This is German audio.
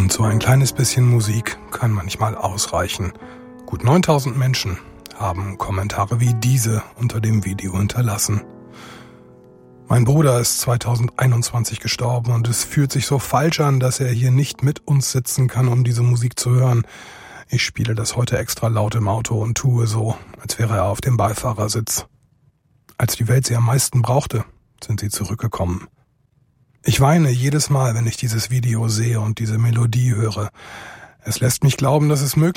Und so ein kleines bisschen Musik kann manchmal ausreichen. Gut 9000 Menschen haben Kommentare wie diese unter dem Video hinterlassen. Mein Bruder ist 2021 gestorben und es fühlt sich so falsch an, dass er hier nicht mit uns sitzen kann, um diese Musik zu hören. Ich spiele das heute extra laut im Auto und tue so, als wäre er auf dem Beifahrersitz. Als die Welt sie am meisten brauchte, sind sie zurückgekommen. Ich weine jedes Mal, wenn ich dieses Video sehe und diese Melodie höre. Es lässt mich glauben, dass es möglich